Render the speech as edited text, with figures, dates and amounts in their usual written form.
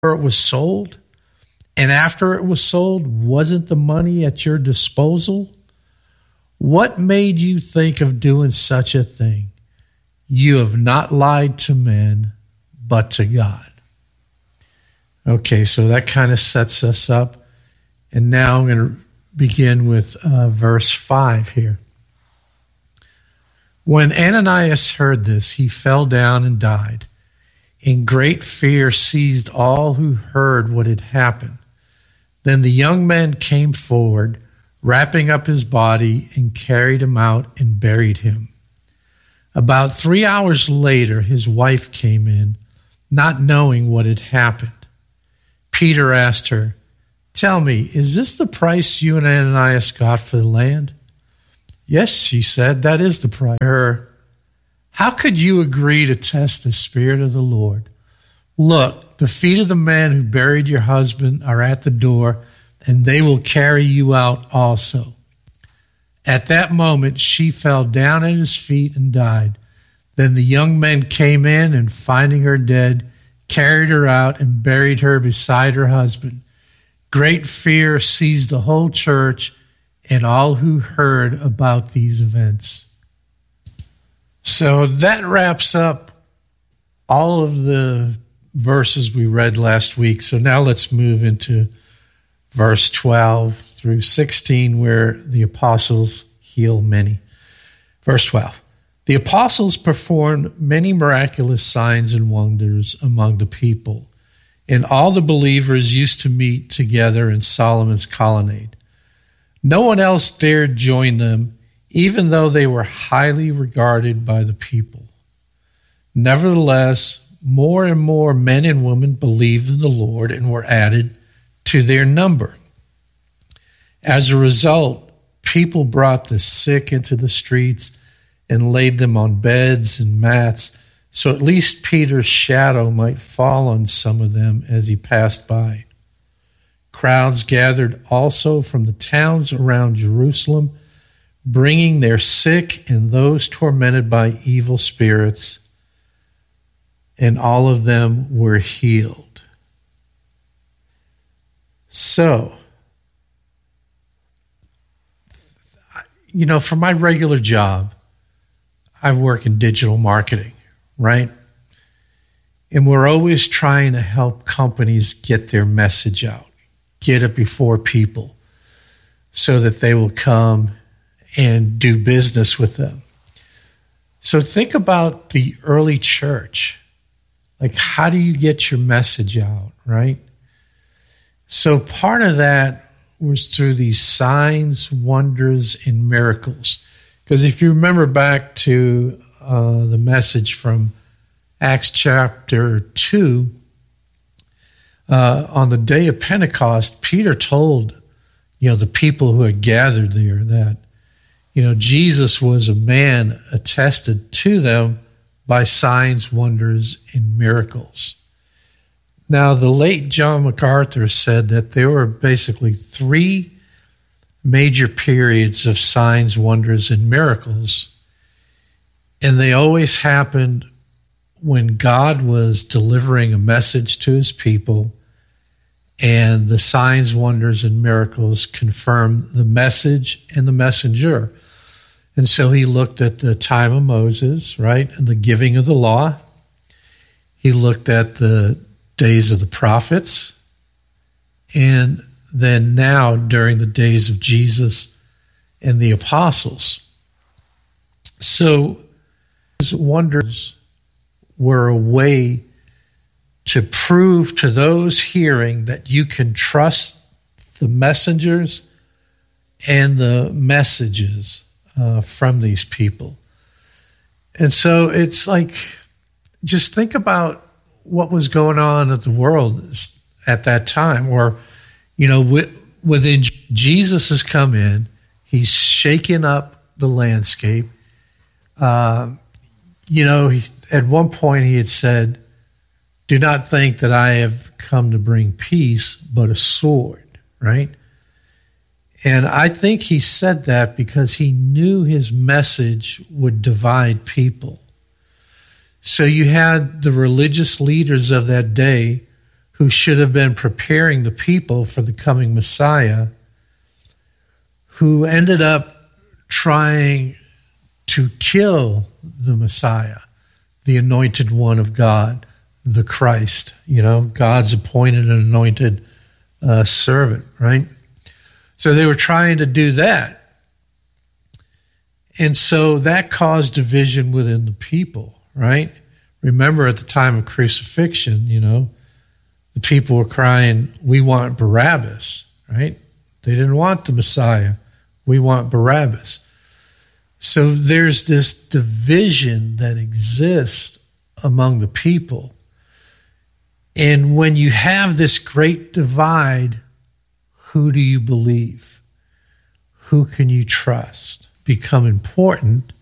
it was sold? And after it was sold, wasn't the money at your disposal? What made you think of doing such a thing? You have not lied to men, but to God. Okay, so that kind of sets us up. And now I'm going to begin with verse 5 here. When Ananias heard this, he fell down and died. In great fear seized all who heard what had happened. Then the young men came forward, wrapping up his body, and carried him out and buried him. About 3 hours later, his wife came in, not knowing what had happened. Peter asked her, "Tell me, is this the price you and Ananias got for the land?" "Yes," she said, "that is the price." Her, "How could you agree to test the Spirit of the Lord? Look, the feet of the man who buried your husband are at the door, and they will carry you out also." At that moment, she fell down at his feet and died. Then the young men came in, and finding her dead, carried her out and buried her beside her husband. Great fear seized the whole church and all who heard about these events. So that wraps up all of the verses we read last week. So now let's move into verse 12 through 16, where the apostles heal many. Verse 12. The apostles performed many miraculous signs and wonders among the people, and all the believers used to meet together in Solomon's colonnade. No one else dared join them, even though they were highly regarded by the people. Nevertheless, more and more men and women believed in the Lord and were added to their number. As a result, people brought the sick into the streets and laid them on beds and mats, so at least Peter's shadow might fall on some of them as he passed by. Crowds gathered also from the towns around Jerusalem, bringing their sick and those tormented by evil spirits, and all of them were healed. So, for my regular job, I work in digital marketing, right? And we're always trying to help companies get their message out, get it before people so that they will come and do business with them. So think about the early church. Like, how do you get your message out, right? So part of that was through these signs, wonders, and miracles. Because if you remember back to the message from Acts chapter 2, on the day of Pentecost, Peter told, the people who had gathered there that, Jesus was a man attested to them by signs, wonders, and miracles. Now, the late John MacArthur said that there were basically 3 major periods of signs, wonders, and miracles, and they always happened when God was delivering a message to his people, and the signs, wonders, and miracles confirmed the message and the messenger. And so he looked at the time of Moses, right, and the giving of the law. He looked at the days of the prophets, and then now during the days of Jesus and the apostles. So these wonders were a way to prove to those hearing that you can trust the messengers and the messages from these people. And so it's like, just think about what was going on in the world at that time, or within Jesus has come in, he's shaken up the landscape. At one point he had said, "Do not think that I have come to bring peace, but a sword," right? And I think he said that because he knew his message would divide people. So you had the religious leaders of that day who should have been preparing the people for the coming Messiah, who ended up trying to kill the Messiah, the anointed one of God, the Christ, God's appointed and anointed servant, right? So they were trying to do that. And so that caused division within the people, right? Remember at the time of crucifixion, the people were crying, we want Barabbas, right? They didn't want the Messiah. We want Barabbas. So there's this division that exists among the people. And when you have this great divide, who do you believe? Who can you trust? Become important